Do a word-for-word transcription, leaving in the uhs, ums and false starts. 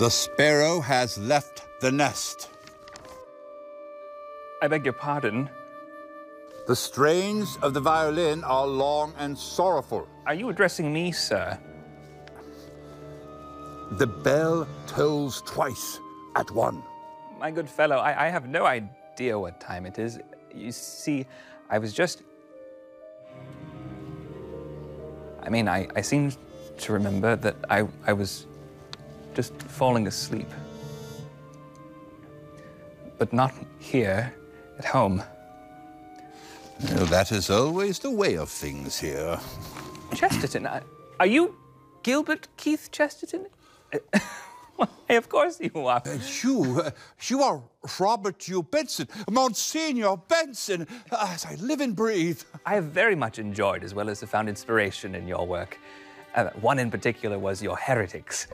The sparrow has left the nest. I beg your pardon. The strains of the violin are long and sorrowful. Are you addressing me, sir? The bell tolls twice at one. My good fellow, I, I have no idea what time it is. You see, I was just... I mean, I, I seem to remember that I, I was just falling asleep. But not here, at home. Well, that is always the way of things here. Chesterton, I, are you Gilbert Keith Chesterton? Why, of course you are. Uh, you, uh, you are Robert Hugh Benson, Monsignor Benson, uh, as I live and breathe. I have very much enjoyed, as well as found inspiration in your work. Uh, one in particular was your Heretics.